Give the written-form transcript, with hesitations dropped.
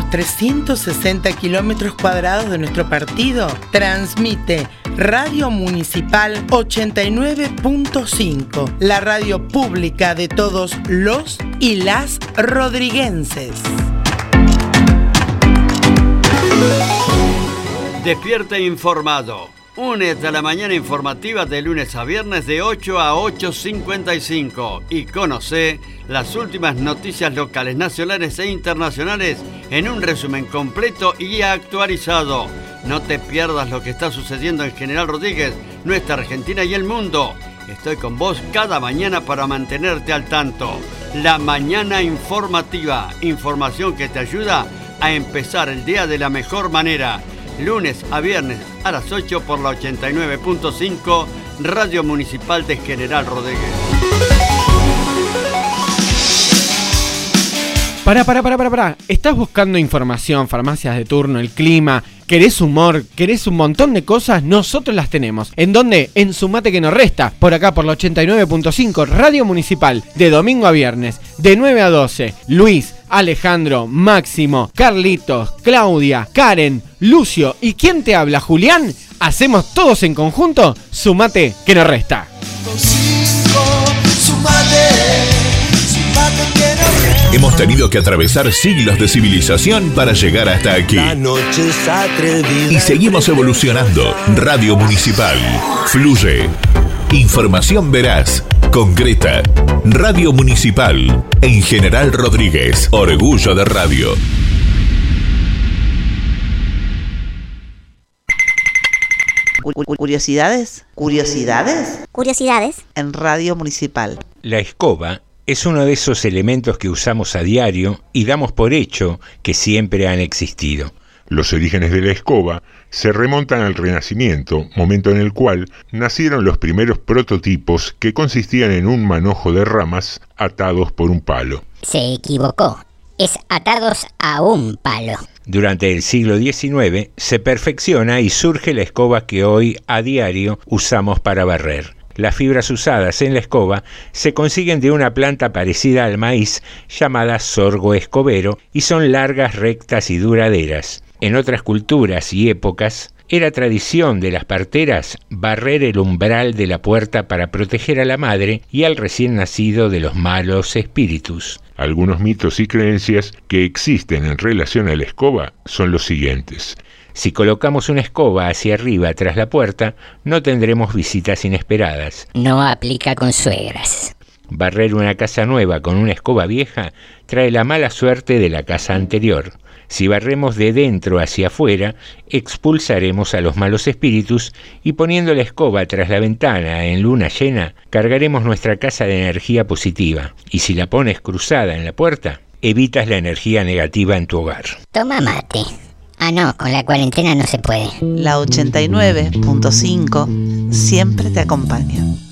los 360 kilómetros cuadrados de nuestro partido, transmite Radio Municipal 89.5, la radio pública de todos los y las rodriguenses. Despierta informado. Únete a la mañana informativa de lunes a viernes de 8 a 8:55 y conoce las últimas noticias locales, nacionales e internacionales en un resumen completo y actualizado. No te pierdas lo que está sucediendo en General Rodríguez, nuestra Argentina y el mundo. Estoy con vos cada mañana para mantenerte al tanto. La mañana informativa, información que te ayuda a empezar el día de la mejor manera. Lunes a viernes a las 8 por la 89.5, Radio Municipal de General Rodríguez. Pará. ¿Estás buscando información, farmacias de turno, el clima? ¿Querés humor? ¿Querés un montón de cosas? Nosotros las tenemos. ¿En dónde? En Sumate que nos resta. Por acá, por la 89.5, Radio Municipal. De domingo a viernes, de 9 a 12. Luis, Alejandro, Máximo, Carlitos, Claudia, Karen, Lucio y ¿quién te habla? Julián. Hacemos todos en conjunto Sumate que nos resta. Hemos tenido que atravesar siglos de civilización para llegar hasta aquí. Y seguimos evolucionando. Radio Municipal. Fluye. Información veraz, concreta. Radio Municipal. En General Rodríguez. Orgullo de radio. ¿Curiosidades? En Radio Municipal. La escoba es uno de esos elementos que usamos a diario y damos por hecho que siempre han existido. Los orígenes de la escoba se remontan al Renacimiento, momento en el cual nacieron los primeros prototipos que consistían en un manojo de ramas atados por un palo. Se equivocó. Es atados a un palo. Durante el siglo XIX se perfecciona y surge la escoba que hoy a diario usamos para barrer. Las fibras usadas en la escoba se consiguen de una planta parecida al maíz llamada sorgo escobero y son largas, rectas y duraderas. En otras culturas y épocas era tradición de las parteras barrer el umbral de la puerta para proteger a la madre y al recién nacido de los malos espíritus. Algunos mitos y creencias que existen en relación a la escoba son los siguientes. Si colocamos una escoba hacia arriba tras la puerta, no tendremos visitas inesperadas. No aplica con suegras. Barrer una casa nueva con una escoba vieja trae la mala suerte de la casa anterior. Si barremos de dentro hacia afuera, expulsaremos a los malos espíritus y poniendo la escoba tras la ventana en luna llena, cargaremos nuestra casa de energía positiva. Y si la pones cruzada en la puerta, evitas la energía negativa en tu hogar. Toma mate. Ah, no, con la cuarentena no se puede. La 89.5 siempre te acompaña.